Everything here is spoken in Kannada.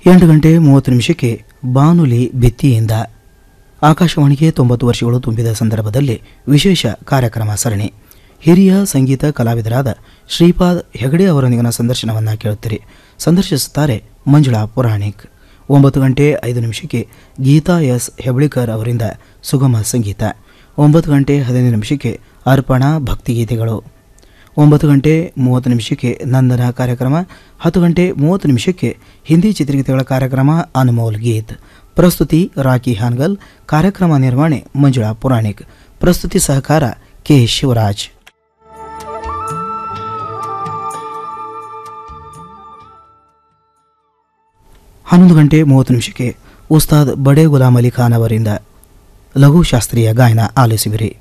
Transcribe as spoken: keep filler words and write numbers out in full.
ಎಂಟು ಗಂಟೆ ಮೂವತ್ತು ನಿಮಿಷಕ್ಕೆ ಬಾನುಲಿ ಭಿತ್ತಿಯಿಂದ ಆಕಾಶವಾಣಿಗೆ ತೊಂಬತ್ತು ವರ್ಷಗಳು ತುಂಬಿದ ಸಂದರ್ಭದಲ್ಲಿ ವಿಶೇಷ ಕಾರ್ಯಕ್ರಮ ಸರಣಿ. ಹಿರಿಯ ಸಂಗೀತ ಕಲಾವಿದರಾದ ಶ್ರೀಪಾದ್ ಹೆಗಡೆ ಅವರೊಂದಿಗಿನ ಸಂದರ್ಶನವನ್ನು ಕೇಳುತ್ತೀರಿ. ಸಂದರ್ಶಿಸುತ್ತಾರೆ ಮಂಜುಳಾ ಪುರಾಣಿಕ್. ಒಂಬತ್ತು ಗಂಟೆ ಐದು ನಿಮಿಷಕ್ಕೆ ಗೀತಾ ಎಸ್ ಹೆಬ್ಳಿಕರ್ ಅವರಿಂದ ಸುಗಮ ಸಂಗೀತ. ಒಂಬತ್ತು ಗಂಟೆ ಹದಿನೈದು ನಿಮಿಷಕ್ಕೆ ಅರ್ಪಣಾ ಭಕ್ತಿಗೀತೆಗಳು. ಒಂಬತ್ತು ಗಂಟೆ ಮೂವತ್ತು ನಿಮಿಷಕ್ಕೆ ನಂದನ ಕಾರ್ಯಕ್ರಮ. ಹತ್ತು ಗಂಟೆ ಮೂವತ್ತು ನಿಮಿಷಕ್ಕೆ ಹಿಂದಿ ಚಿತ್ರಗೀತೆಗಳ ಕಾರ್ಯಕ್ರಮ ಅನ್ಮೋಲ್ ಗೀತ್. ಪ್ರಸ್ತುತಿ ರಾಕಿ ಹಾನ್ಗಲ್. ಕಾರ್ಯಕ್ರಮ ನಿರ್ವಹಣೆ ಮಂಜುಳಾ ಪುರಾಣಿಕ್. ಪ್ರಸ್ತುತಿ ಸಹಕಾರ ಕೆ ಶಿವರಾಜ್. ಹನ್ನೊಂದು ಗಂಟೆ ಮೂವತ್ತು ನಿಮಿಷಕ್ಕೆ ಉಸ್ತಾದ್ ಬಡೆ ಗುಲಾಮ್ ಅಲಿ ಖಾನ್ ಅವರಿಂದ ಲಘು ಶಾಸ್ತ್ರೀಯ ಗಾಯನ ಆಲಿಸುವಿರಿ.